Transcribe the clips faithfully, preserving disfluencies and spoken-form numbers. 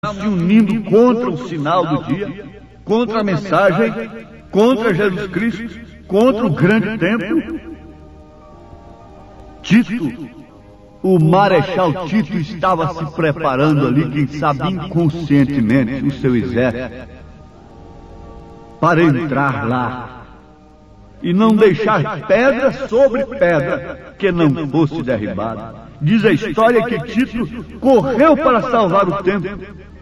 se unindo contra o sinal do dia, contra a mensagem, contra Jesus Cristo, contra o grande templo. Tito, o Marechal Tito estava se preparando ali, quem sabe inconscientemente, o seu exército, para entrar lá e não deixar pedra sobre pedra que não fosse derribada. Diz a história que Tito correu para salvar o templo,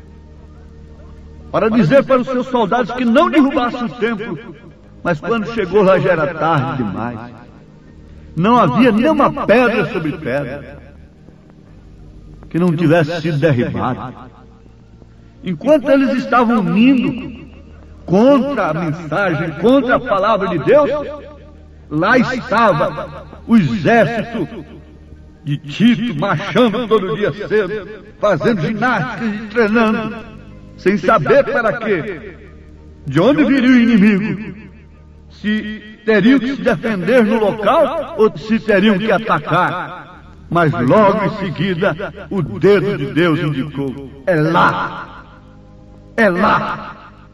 para dizer para os seus soldados que não derrubassem o templo, mas quando chegou lá já era tarde demais. Não havia nenhuma pedra sobre pedra que não tivesse sido derribada. Enquanto eles estavam unindo contra a mensagem, contra a palavra de Deus, lá estava o exército de Tito marchando todo dia cedo, fazendo ginástica e treinando, sem saber para quê, de onde viria o inimigo, se teriam que se defender no local ou se teriam que atacar. Mas logo em seguida o dedo de Deus indicou: é lá, é lá.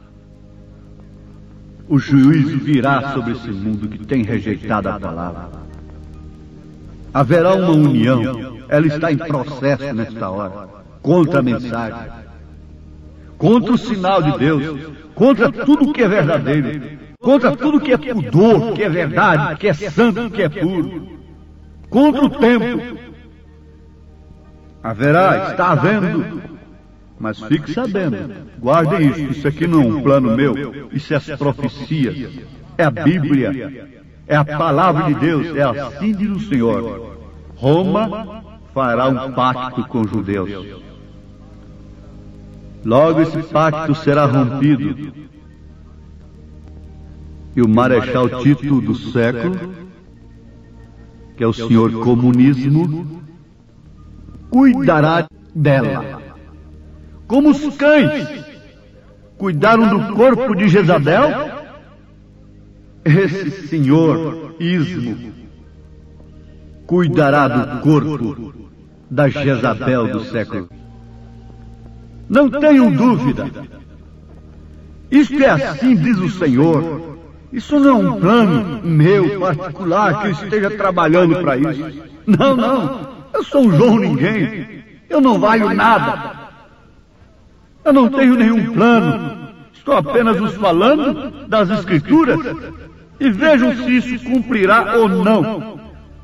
O juízo virá sobre esse mundo que tem rejeitado a palavra. Haverá uma união, ela está em processo nesta hora, contra a mensagem, contra o sinal de Deus, contra tudo que é verdadeiro, contra tudo que é pudor, que é verdade, que é santo, que é puro, contra o tempo. Haverá, está havendo, mas fique sabendo, guardem isso, isso aqui não é um plano meu, isso é as profecias, é a Bíblia, é a palavra de Deus, é assim diz o Senhor. Roma fará um pacto com os judeus. Logo esse pacto será rompido, e o Marechal Tito do século, que é o senhor comunismo, cuidará dela. Como os cães cuidaram do corpo de Jezabel, esse senhor ismo cuidará do corpo da Jezabel do século. Não tenham dúvida. Isto é assim, diz o Senhor. Isso não é um plano meu particular que eu esteja trabalhando para isso. Não, não. Eu sou um João Ninguém. Eu não valho nada. Eu não tenho nenhum plano. Estou apenas vos falando das Escrituras e vejam se isso cumprirá ou não.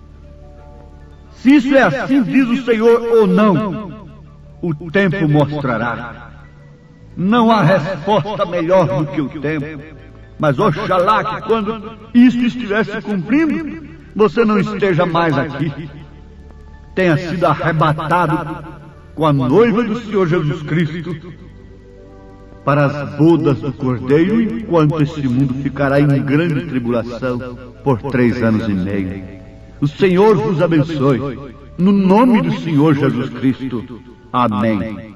Se isso é assim, diz o Senhor, ou não, o tempo mostrará. Não há resposta melhor do que o tempo. Mas oxalá que quando isso estiver se cumprindo, você não esteja mais aqui. Tenha sido arrebatado com a noiva do Senhor Jesus Cristo para as bodas do Cordeiro, enquanto este mundo ficará em grande tribulação por três anos e meio. O Senhor vos abençoe. No nome do Senhor Jesus Cristo. Amém.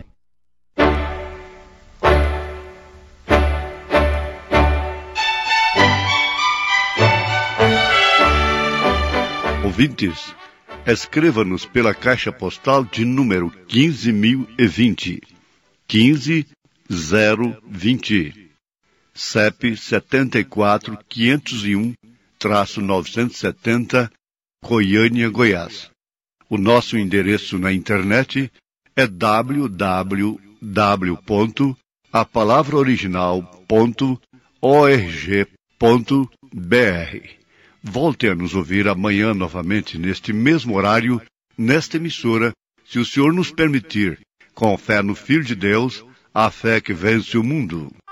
Ouvintes, escreva-nos pela caixa postal de número quinze mil e vinte, quinze zero vinte, C E P setenta e quatro, quinhentos e um, novecentos e setenta, Goiânia, Goiás. O nosso endereço na internet é w w w ponto a palavra original ponto org ponto b r. Volte a nos ouvir amanhã novamente neste mesmo horário, nesta emissora, se o Senhor nos permitir, com fé no Filho de Deus, a fé que vence o mundo.